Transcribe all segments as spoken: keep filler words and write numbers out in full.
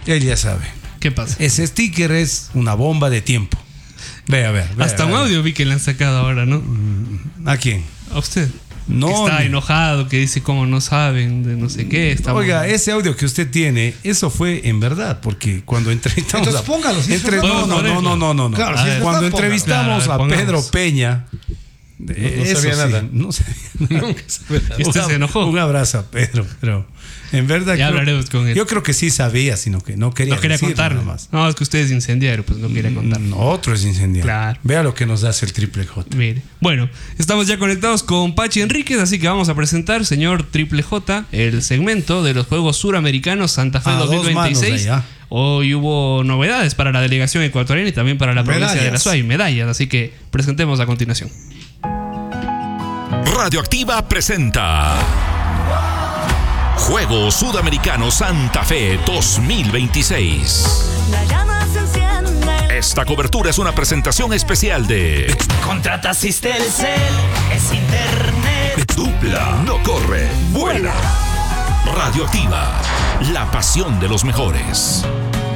Él ya sabe. ¿Qué pasa? Ese sticker es una bomba de tiempo. Ve a ver. Ve, Hasta a ver. un audio vi que le han sacado ahora, ¿no? ¿A quién? A usted. No. Que está ni... enojado, que dice cómo no saben, de no sé qué. Estamos... Oiga, ese audio que usted tiene, eso fue en verdad, porque cuando entrevistamos. Entonces, a... póngalo. Si Entre... no, no, no, no, no, no, no. Claro, no. si es Cuando verdad, entrevistamos claro, a pongamos. Pedro Peña. No, no sabía sí, nada. No sabía nada. Nunca sabía nada. Y usted un, se enojó. Un abrazo a Pedro, pero en verdad. Ya creo, hablaremos con él. Yo creo que sí sabía, sino que no quería No quería decirlo contarlo. nada más. No, es que usted es incendiario, pues no quería contar. No, otro es incendiario. Claro. Vea lo que nos hace el Triple J. Mire. Bueno, estamos ya conectados con Pachi Enríquez, así que vamos a presentar, señor Triple J, el segmento de los Juegos Suramericanos Santa Fe A dos mil veintiséis. dos manos allá. Hoy hubo novedades para la delegación ecuatoriana y también para la provincia Medallas. de La Suay, medallas, así que presentemos a continuación. Radioactiva presenta Juegos Sudamericanos Santa Fe dos mil veintiséis. Esta cobertura es una presentación especial de Contrata Sistelcel, es internet. Dupla, no corre, vuela. Radioactiva, la pasión de los mejores.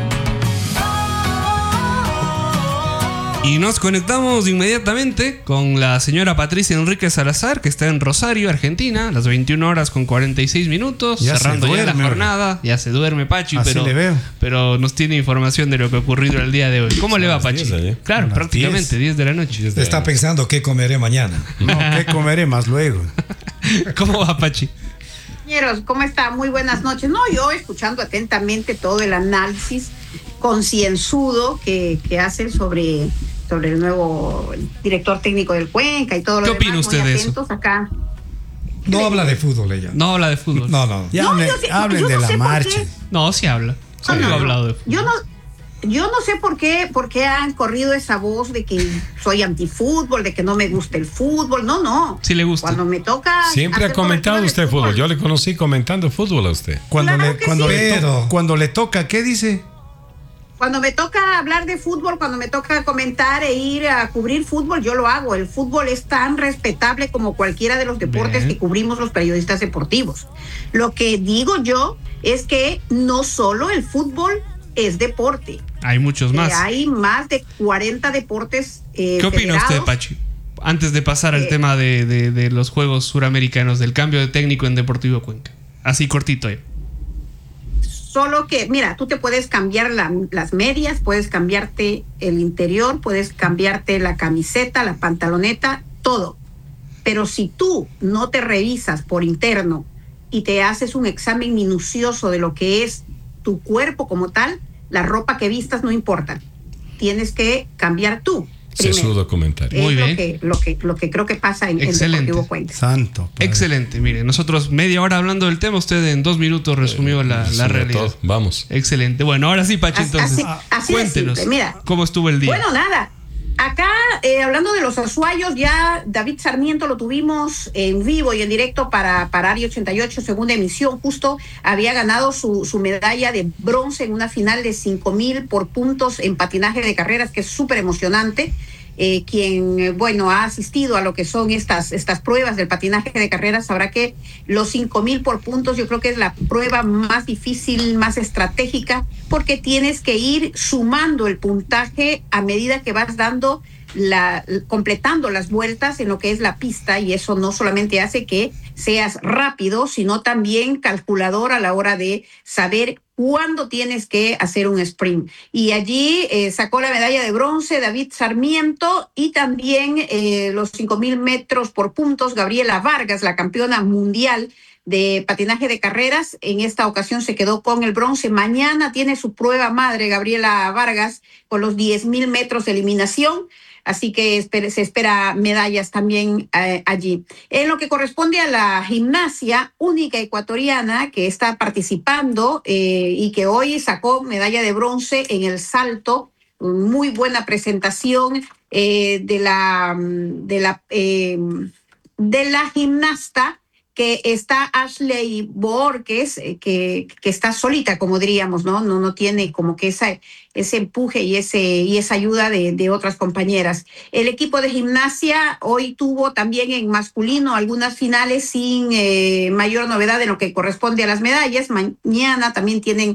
Y nos conectamos inmediatamente con la señora Patricia Enríquez Salazar, que está en Rosario, Argentina, a las veintiuna horas con cuarenta y seis minutos, Ya cerrando se ya la duerme, jornada. Ya se duerme Pachi, Así pero, le veo. pero nos tiene información de lo que ha ocurrido el día de hoy. ¿Cómo le va, Pachi? diez allá. Claro, A las prácticamente diez de la noche. Está pensando qué comeré mañana. No, ¿qué comeré más luego? ¿Cómo va, Pachi? Compañeros, ¿cómo está? Muy buenas noches. No, yo escuchando atentamente todo el análisis concienzudo que, que hacen sobre, sobre el nuevo director técnico del Cuenca y todo lo ¿Qué demás. opina usted muy de eso? atentos acá. No habla de fútbol ella. No habla de fútbol. No, no. Ya No, hablen, yo sé- hablen yo de no la sé por marcha. qué. No, sí habla. Sí No, no, ha no. hablado de fútbol. Yo no, yo no sé por qué, por qué han corrido esa voz de que soy antifútbol, de que no me gusta el fútbol. No, no. Sí le gusta. Cuando me toca. Siempre ha hacer comentado cobertura de usted fútbol. Yo le conocí comentando fútbol a usted. Cuando, Claro le, que cuando, sí. le to- Pero- cuando le toca, ¿qué dice? Cuando me toca hablar de fútbol, cuando me toca comentar e ir a cubrir fútbol, yo lo hago. El fútbol es tan respetable como cualquiera de los deportes Bien. que cubrimos los periodistas deportivos. Lo que digo yo es que no solo el fútbol es deporte. Hay muchos más. Eh, hay más de cuarenta deportes eh, ¿Qué opina usted, federados. Pachi? Antes de pasar al Eh, tema de, de- de los Juegos Suramericanos, del cambio de técnico en Deportivo Cuenca. Así cortito. eh. Solo que, mira, tú te puedes cambiar la- las medias, puedes cambiarte el interior, puedes cambiarte la camiseta, la pantaloneta, todo. Pero si tú no te revisas por interno y te haces un examen minucioso de lo que es tu cuerpo como tal, la ropa que vistas no importa. Tienes que cambiar tú. primero. Sesudo comentario. Muy es bien. Lo que, lo, que, lo que creo que pasa en, en Excelente. Deportivo Cuenca. Santo. padre. Excelente. Mire, nosotros media hora hablando del tema, usted en dos minutos resumió la, la Sobre realidad. todo. Vamos. Excelente. Bueno, ahora sí, Pachi, Así- entonces, así- así de cuéntenos simple, mira. cómo estuvo el día. Bueno, nada. Acá, eh, hablando de los azuayos, ya David Sarmiento lo tuvimos en vivo y en directo para, para Ari ochenta y ocho, segunda emisión. Justo había ganado su, su medalla de bronce en una final de cinco mil por puntos en patinaje de carreras, que es súper emocionante. Eh, quien, eh, bueno, ha asistido a lo que son estas, estas pruebas del patinaje de carreras sabrá que los cinco mil por puntos yo creo que es la prueba más difícil, más estratégica, porque tienes que ir sumando el puntaje a medida que vas dando la, completando las vueltas en lo que es la pista, y eso no solamente hace que seas rápido, sino también calculador a la hora de saber cuándo tienes que hacer un sprint. Y allí eh, sacó la medalla de bronce David Sarmiento, y también eh, los cinco mil metros por puntos Gabriela Vargas, la campeona mundial de patinaje de carreras. En esta ocasión se quedó con el bronce. Mañana tiene su prueba madre Gabriela Vargas con los diez mil metros de eliminación. Así que espere, se espera medallas también eh, allí. En lo que corresponde a la gimnasia, única ecuatoriana que está participando eh, y que hoy sacó medalla de bronce en el salto, muy buena presentación eh, de la, de la, eh, de la gimnasta, que está Ashley Borges, eh, que, que está solita, como diríamos, ¿no? No, no tiene como que esa, ese empuje y, ese, y esa ayuda de, de otras compañeras. El equipo de gimnasia hoy tuvo también en masculino algunas finales sin eh, mayor novedad en lo que corresponde a las medallas. Mañana también tienen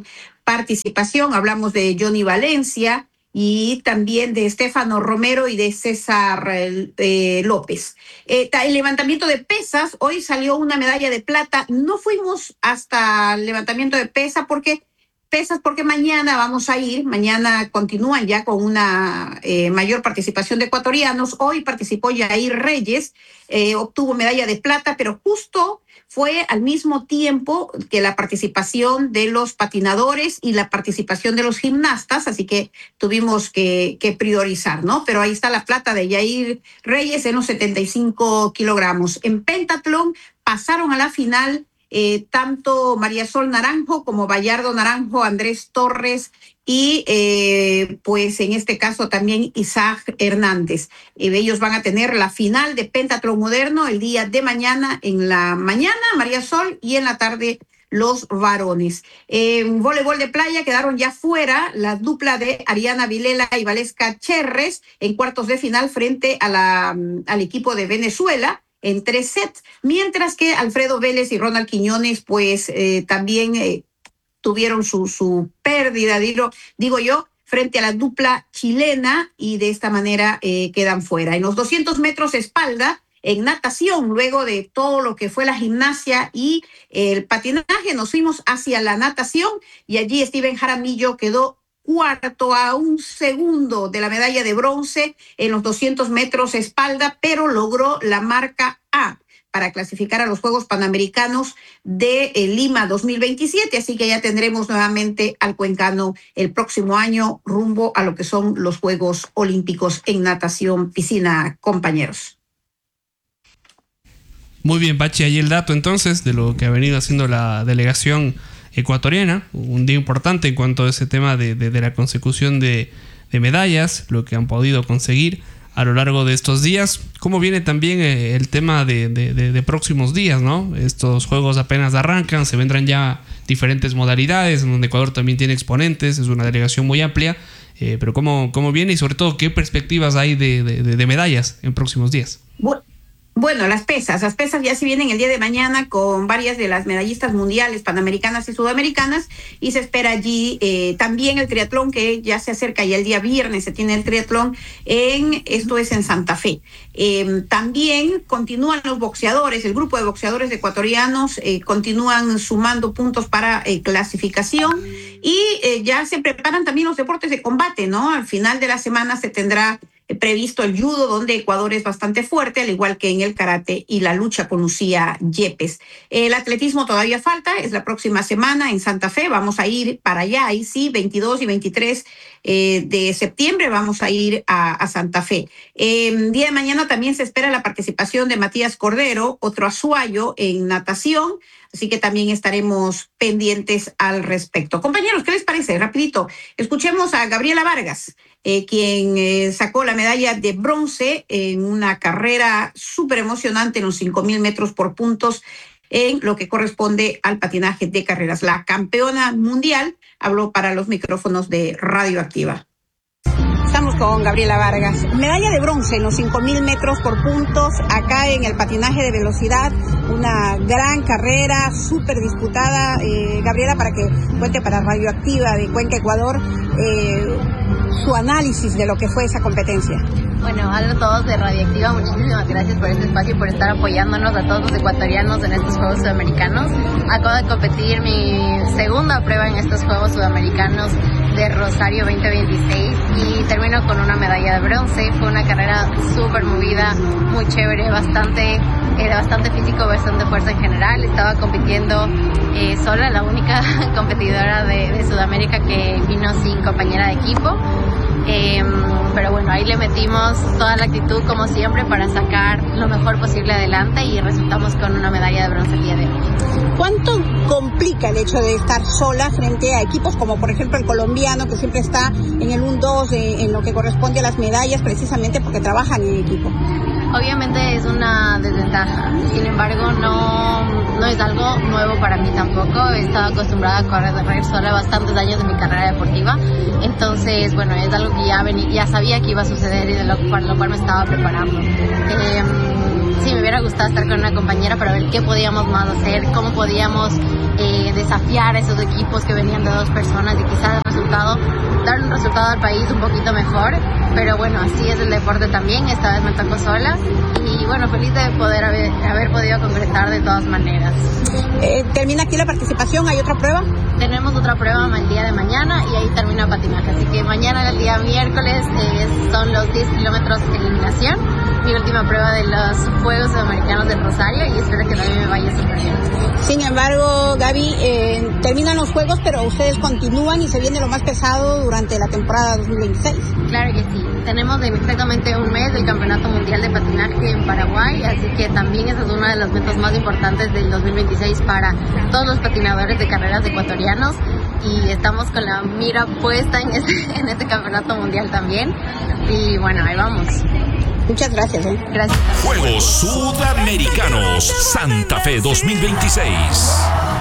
participación. Hablamos de Johnny Valencia y también de Estefano Romero y de César eh, López. Eh, el levantamiento de pesas, hoy salió una medalla de plata. No fuimos hasta el levantamiento de pesas porque pesas porque mañana vamos a ir, mañana continúan ya con una eh, mayor participación de ecuatorianos. Hoy participó Yair Reyes, eh, obtuvo medalla de plata, pero justo fue al mismo tiempo que la participación de los patinadores y la participación de los gimnastas, así que tuvimos que, que priorizar, ¿no? Pero ahí está la plata de Yair Reyes en los setenta y cinco kilogramos. En pentatlón pasaron a la final Eh, tanto María Sol Naranjo como Bayardo Naranjo, Andrés Torres y eh, pues en este caso también Isaac Hernández. Eh, ellos van a tener la final de pentatlón moderno el día de mañana, en la mañana María Sol y en la tarde los varones. En voleibol de playa quedaron ya fuera la dupla de Ariana Vilela y Valesca Cherres en cuartos de final frente a la, al equipo de Venezuela en tres sets, mientras que Alfredo Vélez y Ronald Quiñones pues eh, también eh, tuvieron su, su pérdida, digo, digo yo, frente a la dupla chilena y de esta manera eh, quedan fuera. En los doscientos metros espalda, en natación, luego de todo lo que fue la gimnasia y el patinaje, nos fuimos hacia la natación y allí Steven Jaramillo quedó cuarto a un segundo de la medalla de bronce en los doscientos metros espalda, pero logró la marca A para clasificar a los Juegos Panamericanos de eh, Lima dos mil veintisiete, así que ya tendremos nuevamente al cuencano el próximo año rumbo a lo que son los Juegos Olímpicos en natación piscina, compañeros. Muy bien, Pachi, ahí el dato entonces de lo que ha venido haciendo la delegación ecuatoriana, un día importante en cuanto a ese tema de, de, de la consecución de, de medallas, lo que han podido conseguir a lo largo de estos días. ¿Cómo viene también eh, el tema de, de, de, de próximos días, ¿no? Estos juegos apenas arrancan, se vendrán ya diferentes modalidades, en donde Ecuador también tiene exponentes, es una delegación muy amplia, eh, pero ¿cómo, cómo viene y sobre todo qué perspectivas hay de, de, de medallas en próximos días? Bueno. Bueno, las pesas, las pesas ya se vienen el día de mañana con varias de las medallistas mundiales, panamericanas y sudamericanas, y se espera allí eh, también el triatlón que ya se acerca, y el día viernes se tiene el triatlón, en esto es en Santa Fe. Eh, también continúan los boxeadores, el grupo de boxeadores ecuatorianos eh, continúan sumando puntos para eh, clasificación y eh, ya se preparan también los deportes de combate, ¿no? Al final de la semana se tendrá previsto el judo, donde Ecuador es bastante fuerte, al igual que en el karate y la lucha con Lucía Yepes. El atletismo todavía falta, es la próxima semana en Santa Fe, vamos a ir para allá, ahí sí, veintidós y veintitrés eh, de septiembre vamos a ir a, a Santa Fe. El eh, día de mañana también se espera la participación de Matías Cordero, otro azuayo en natación, así que también estaremos pendientes al respecto. Compañeros, ¿qué les parece? Rapidito, escuchemos a Gabriela Vargas, eh, quien eh, sacó la medalla de bronce en una carrera súper emocionante en los cinco mil metros por puntos en lo que corresponde al patinaje de carreras. La campeona mundial habló para los micrófonos de Radioactiva. Estamos con Gabriela Vargas. Medalla de bronce en los cinco mil metros por puntos, acá en el patinaje de velocidad. Una gran carrera, súper disputada. Eh, Gabriela, para que cuente para Radioactiva de Cuenca, Ecuador, eh, su análisis de lo que fue esa competencia. Bueno, a todos de Radioactiva, muchísimas gracias por este espacio y por estar apoyándonos a todos los ecuatorianos en estos Juegos Sudamericanos. Acabo de competir mi segunda prueba en estos Juegos Sudamericanos de Rosario veinte veintiséis y termino con una medalla de bronce. Fue una carrera súper movida, muy chévere, bastante, eh, de bastante físico, bastante fuerza en general. Estaba compitiendo eh, sola, la única competidora de, de Sudamérica que vino sin compañera de equipo. Eh, pero bueno, ahí le metimos toda la actitud como siempre para sacar lo mejor posible adelante y resultamos con una medalla de bronce el día de hoy. ¿Cuánto complica el hecho de estar sola frente a equipos como por ejemplo el colombiano, que siempre está en el uno dos eh, en lo que corresponde a las medallas, precisamente porque trabajan en equipo? Obviamente es una desventaja, sin embargo no, no es algo nuevo para mí tampoco. He estado acostumbrada a correr de correr sola bastantes años de mi carrera deportiva, entonces bueno, es algo que ya, vení, ya sabía que iba a suceder y de lo, para lo cual me estaba preparando. Eh, sí, me hubiera gustado estar con una compañera para ver qué podíamos más hacer, cómo podíamos eh, desafiar a esos equipos que venían de dos personas y quizás el resultado, dar un resultado al país un poquito mejor. Pero bueno, así es el deporte también, esta vez me tocó sola y bueno, feliz de poder haber, haber podido concretar de todas maneras. Eh, ¿Termina aquí la participación? ¿Hay otra prueba? Tenemos otra prueba el día de mañana y ahí termina patinaje, así que mañana el día miércoles eh, son los diez kilómetros de eliminación, mi última prueba de los Juegos Sudamericanos del Rosario y espero que también me vaya súper bien. Sin embargo, Gaby, eh, terminan los Juegos, pero ustedes continúan y se viene lo más pesado durante la temporada dos mil veintiséis. Claro que sí, tenemos exactamente un mes del Campeonato Mundial de Patinaje en Paraguay, así que también esa es una de las metas más importantes del dos mil veintiséis para todos los patinadores de carreras ecuatorianos y estamos con la mira puesta en este, en este Campeonato Mundial también y bueno, ahí vamos. Muchas gracias. ¿eh? Gracias. Juegos Sudamericanos Santa Fe dos mil veintiséis.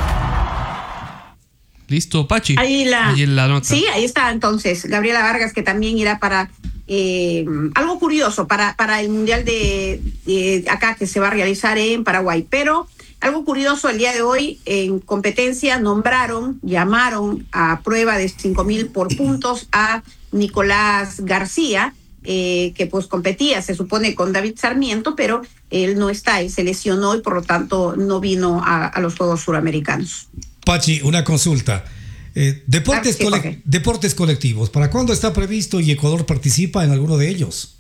Listo, Pachi. Ahí la, ahí la nota. Sí, ahí está entonces Gabriela Vargas, que también irá para eh, algo curioso para, para el Mundial de, de acá que se va a realizar en Paraguay. Pero algo curioso, el día de hoy en competencia nombraron, llamaron a prueba de cinco mil por puntos a Nicolás García, eh, que pues competía, se supone, con David Sarmiento, pero él no está, él se lesionó y por lo tanto no vino a, a los Juegos Suramericanos. Pachi, una consulta. Eh, deportes, Claro, sí, cole- Jorge. deportes colectivos, ¿para cuándo está previsto y Ecuador participa en alguno de ellos?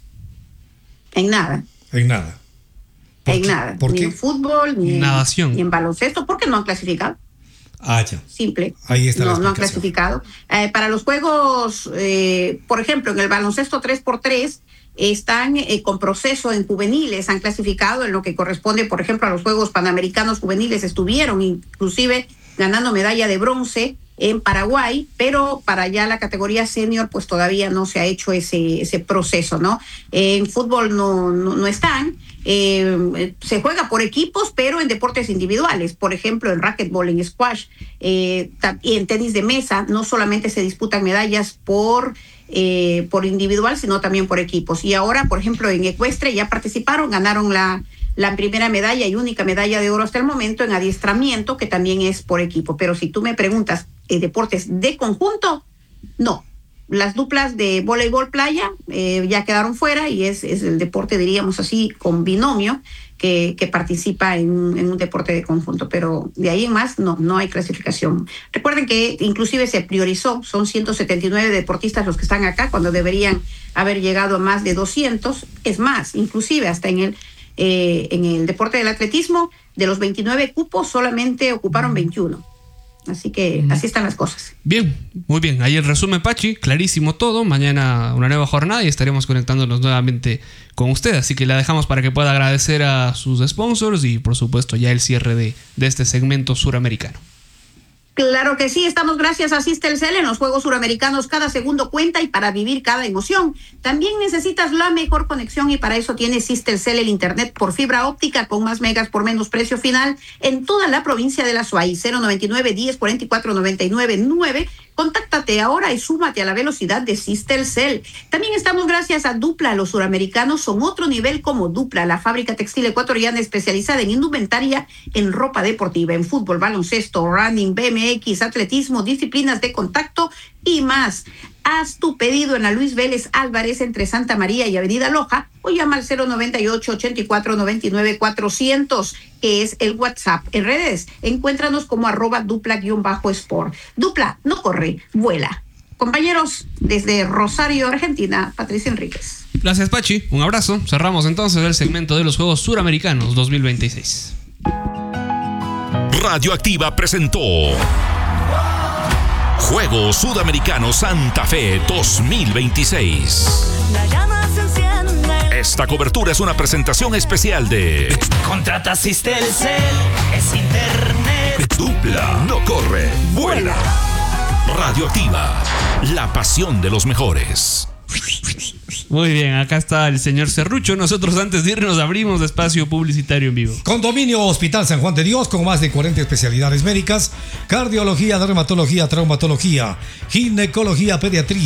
En nada. En nada. ¿Por En qué? nada, ¿Por ni qué? en fútbol, ni en, Nadación. ni en baloncesto, porque no han clasificado. Ah, ya. Simple. Ahí está la No, no han explicación. clasificado. Eh, para los juegos, eh, por ejemplo, en el baloncesto tres por tres, están eh, con proceso en juveniles, han clasificado en lo que corresponde, por ejemplo, a los Juegos Panamericanos Juveniles, estuvieron inclusive ganando medalla de bronce en Paraguay, pero para ya la categoría senior pues todavía no se ha hecho ese, ese proceso, ¿no? Eh, en fútbol no, no, no están, eh, se juega por equipos, pero en deportes individuales, por ejemplo en racquetball, en squash eh, y en tenis de mesa, no solamente se disputan medallas por, eh, por individual, sino también por equipos. Y ahora, por ejemplo, en ecuestre ya participaron, ganaron la la primera medalla y única medalla de oro hasta el momento en adiestramiento, que también es por equipo. Pero si tú me preguntas, ¿eh, deportes de conjunto? No. Las duplas de voleibol playa eh, ya quedaron fuera y es, es el deporte, diríamos así, con binomio, que, que participa en, en un deporte de conjunto. Pero de ahí en más, no, no hay clasificación. Recuerden que inclusive se priorizó, son ciento setenta y nueve deportistas los que están acá, cuando deberían haber llegado a más de doscientos. Es más, inclusive hasta en el Eh, en el deporte del atletismo, de los veintinueve cupos solamente ocuparon veintiuno. Así que así están las cosas. Bien, muy bien. Ahí el resumen, Pachi. Clarísimo todo. Mañana una nueva jornada y estaremos conectándonos nuevamente con usted. Así que la dejamos para que pueda agradecer a sus sponsors y, por supuesto, ya el cierre de, de este segmento suramericano. Claro que sí, estamos gracias a Sistelcel. En los Juegos Suramericanos cada segundo cuenta y para vivir cada emoción. También necesitas la mejor conexión y para eso tienes Sistelcel, el internet por fibra óptica con más megas por menos precio final en toda la provincia de La Suay. Cero noventa y nueve, diez, cuarenta y cuatro, noventa y nueve, nueve. Contáctate ahora y súmate a la velocidad de Sistelcel. También estamos gracias a Dupla. Los suramericanos son otro nivel como Dupla, la fábrica textil ecuatoriana especializada en indumentaria, en ropa deportiva, en fútbol, baloncesto, running, B M X, atletismo, disciplinas de contacto y más. Haz tu pedido en la Luis Vélez Álvarez entre Santa María y Avenida Loja o llama al cero noventa y ocho, ochenta y cuatro, noventa y nueve, cuatrocientos, que es el WhatsApp. En redes, encuéntranos como arroba dupla-sport. Dupla, no corre, vuela. Compañeros, desde Rosario, Argentina, Patricia Enríquez. Gracias, Pachi. Un abrazo. Cerramos entonces el segmento de los Juegos Suramericanos dos mil veintiséis. Radioactiva presentó Juegos Sudamericanos Santa Fe dos mil veintiséis. La llama se enciende. Esta cobertura es una presentación especial de Contrata Sistelcel, es internet. Dupla, no corre, vuela. Radioactiva, la pasión de los mejores. Muy bien, acá está el señor Serrucho. Nosotros antes de irnos abrimos espacio publicitario en vivo. Condominio Hospital San Juan de Dios con más de cuarenta especialidades médicas, cardiología, dermatología, traumatología, ginecología, pediatría,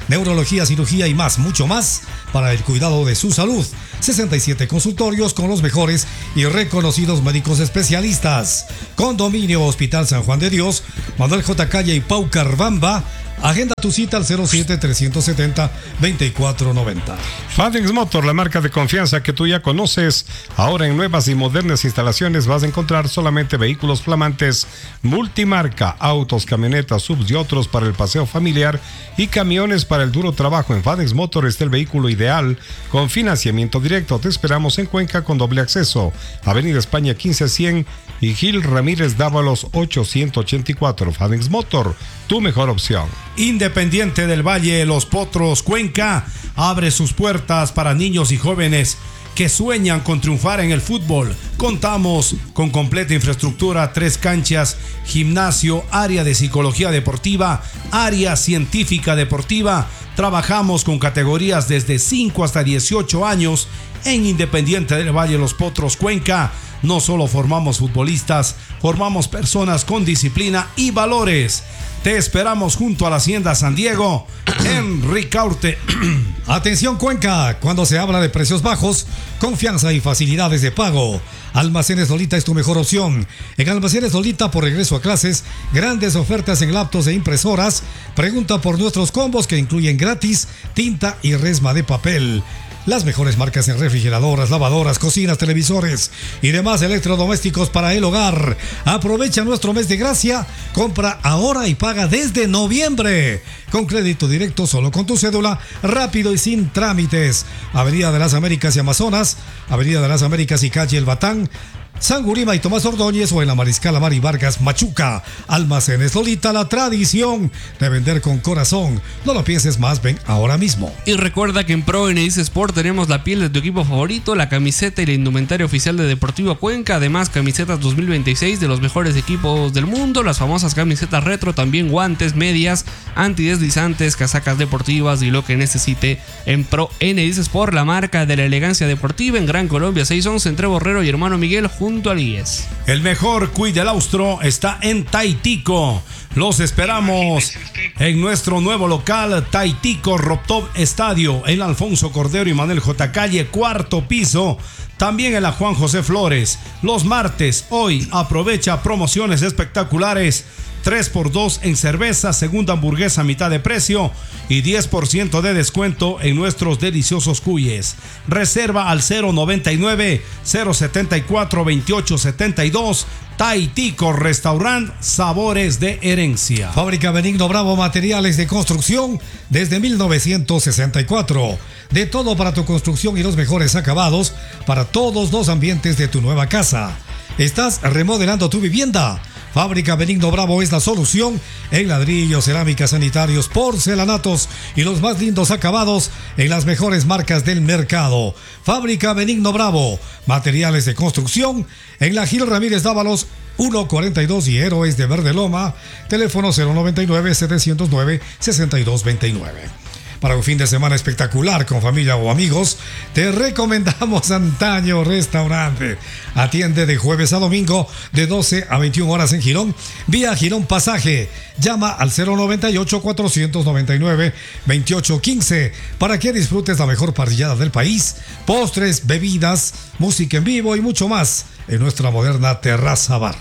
neurología, cirugía y más, mucho más para el cuidado de su salud. sesenta y siete consultorios con los mejores y reconocidos médicos especialistas. Condominio Hospital San Juan de Dios, Manuel J. Calle y Pau Carbamba. Agenda tu cita al cero siete, trescientos setenta, veinticuatro noventa. Fadings Motor, la marca de confianza que tú ya conoces. Ahora en nuevas y modernas instalaciones vas a encontrar solamente vehículos flamantes multimarca, autos, camionetas, subs y otros para el paseo familiar y camiones para el duro trabajo. En Fadings Motor está el vehículo ideal con financiamiento directo. Te esperamos en Cuenca con doble acceso. Avenida España quince cien y Gil Ramírez Dávalos ochocientos ochenta y cuatro. Fadings Motor, tu mejor opción. Independiente del Valle, Los Potros, Cuenca, abre sus puertas para niños y jóvenes que sueñan con triunfar en el fútbol. Contamos con completa infraestructura, tres canchas, gimnasio, área de psicología deportiva, área científica deportiva. Trabajamos con categorías desde cinco hasta dieciocho años en Independiente del Valle, Los Potros, Cuenca. No solo formamos futbolistas, formamos personas con disciplina y valores. Te esperamos junto a la Hacienda San Diego en Ricaurte. Atención Cuenca, cuando se habla de precios bajos, confianza y facilidades de pago. Almacenes Lolita es tu mejor opción. En Almacenes Lolita, por regreso a clases, grandes ofertas en laptops e impresoras. Pregunta por nuestros combos que incluyen gratis tinta y resma de papel. Las mejores marcas en refrigeradoras, lavadoras, cocinas, televisores y demás electrodomésticos para el hogar. Aprovecha nuestro mes de gracia. Compra ahora y paga desde noviembre. Con crédito directo solo con tu cédula, rápido y sin trámites. Avenida de las Américas y Amazonas, Avenida de las Américas y calle El Batán, San Gurima y Tomás Ordóñez, o en la Mariscal Amari Vargas, Machuca. Almacenes Lolita, la tradición de vender con corazón. No lo pienses más, ven ahora mismo. Y recuerda que en Pro N X Sport tenemos la piel de tu equipo favorito, la camiseta y la indumentaria oficial de Deportivo Cuenca. Además, camisetas dos mil veintiséis de los mejores equipos del mundo, las famosas camisetas retro, también guantes, medias, antideslizantes, casacas deportivas y lo que necesite en Pro N X Sport, la marca de la elegancia deportiva, en Gran Colombia seiscientos once, entre Borrero y Hermano Miguel, junto al I E S. El mejor cuy del austro está en Taitico. Los esperamos en nuestro nuevo local, Taitico Roptop Estadio, en Alfonso Cordero y Manuel J. Calle, cuarto piso. También en la Juan José Flores. Los martes, hoy, aprovecha promociones espectaculares. tres por dos en cerveza, segunda hamburguesa a mitad de precio y diez por ciento de descuento en nuestros deliciosos cuyes. Reserva al cero noventa y nueve, cero setenta y cuatro, veintiocho setenta y dos. Taitico Restaurant, sabores de herencia. Fábrica Benigno Bravo, materiales de construcción desde mil novecientos sesenta y cuatro. De todo para tu construcción y los mejores acabados para todos los ambientes de tu nueva casa. ¿Estás remodelando tu vivienda? Fábrica Benigno Bravo es la solución en ladrillos, cerámicas, sanitarios, porcelanatos y los más lindos acabados en las mejores marcas del mercado. Fábrica Benigno Bravo, materiales de construcción en la Gil Ramírez Dávalos ciento cuarenta y dos y Héroes de Verde Loma. Teléfono cero noventa y nueve, setecientos nueve, sesenta y dos veintinueve. Para un fin de semana espectacular con familia o amigos, te recomendamos Antaño Restaurante. Atiende de jueves a domingo de doce a veintiuna horas en Girón, vía Girón Pasaje. Llama al cero noventa y ocho, cuatrocientos noventa y nueve, veintiocho quince para que disfrutes la mejor parrillada del país, postres, bebidas, música en vivo y mucho más en nuestra moderna terraza bar.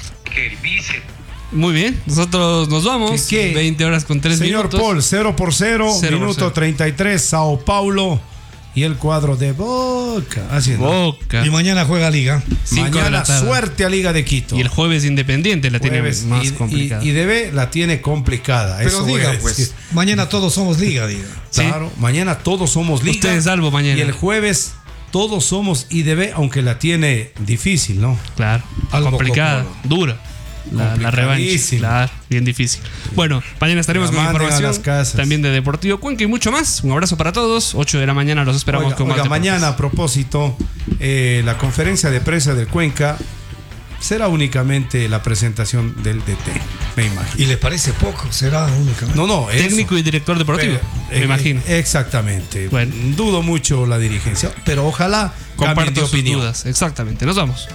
Muy bien, nosotros nos vamos. ¿Qué, qué? veinte horas con tres Señor minutos. Paul, cero por cero, cero minuto por cero. treinta y tres, Sao Paulo y el cuadro de Boca. Así es, ¿no? Boca. Y mañana juega Liga. Cinco de la Mañana tarde. suerte a Liga de Quito. Y el jueves Independiente la Jueves, tiene más y, complicada. Y, y debe la tiene complicada. Pero eso voy diga a pues, decir. mañana todos somos Liga, diga. Sí. Claro, mañana todos somos Liga. Ustedes salvo mañana. Y el jueves todos somos I D B, aunque la tiene difícil, ¿no? Claro, Algo complicada, copado. dura. La, la revancha, Complicadísimo. claro, bien difícil. Bueno, mañana estaremos La con manden a información las casas. también de Deportivo Cuenca y mucho más. Un abrazo para todos. ocho de la mañana los esperamos Oiga, con más oiga, deportes. mañana a propósito, eh, la conferencia de prensa del Cuenca será únicamente la presentación del D T, me imagino. ¿Y le parece poco? ¿Será únicamente? No, no, eso. Técnico y director deportivo, Pero, me eh, imagino. Exactamente. Bueno. Dudo mucho la dirigencia, pero ojalá cambien de Comparto sus opinión. dudas. Exactamente. Nos vamos.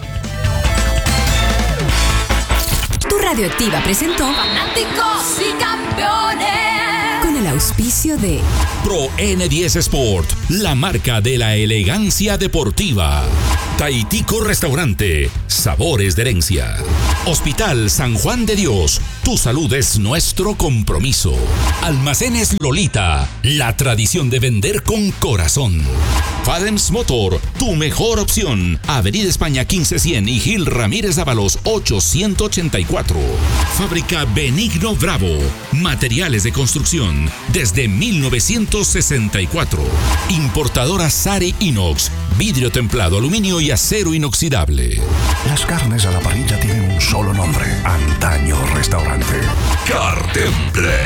Tu Radioactiva presentó Fanáticos y campeones. con el auspicio de Pro N diez Sport, la marca de la elegancia deportiva. Taitico Restaurante, sabores de herencia. Hospital San Juan de Dios, tu salud es nuestro compromiso. Almacenes Lolita, la tradición de vender con corazón. Fadems Motor, tu mejor opción. Avenida España quince cien y Gil Ramírez Dávalos ochocientos ochenta y cuatro. Fábrica Benigno Bravo, materiales de construcción desde mil novecientos sesenta y cuatro. Importadora Sari Inox, vidrio templado, aluminio y acero inoxidable. Las carnes a la parrilla tienen un solo nombre: Antaño Restaurante. Cartemple.